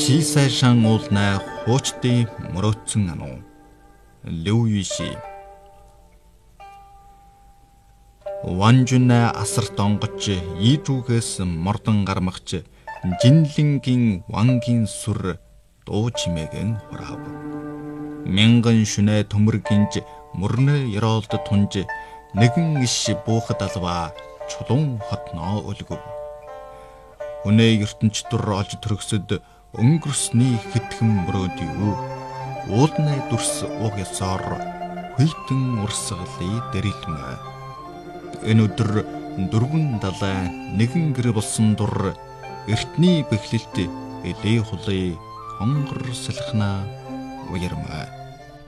Шисайшан уулнай хуучдын мөрөөцсөн ануу. Лүвиши. Ванжунай асарт онгоч ийдүүгээс мордон гармагч жинлингийн вангийн сүр дуу чимээгэн хураав. Мянган шүнэ төмөргинж мөрнө ёроолд тунж нэгэн иш буухад алва чулуун хотноо өлгөв. Үнэ ертөнч дур олж төрөсөд өнгөрсний хитгэн мөрөөд юу. Уулнай дүрс уг ясаар хүйтэн урсгалыг дэрэлмэ. Энэ өдөр 4-7 нэгэн гэр болсон дур эртний бэхлэлт элээ хулыг хонгор салхина уярмаа.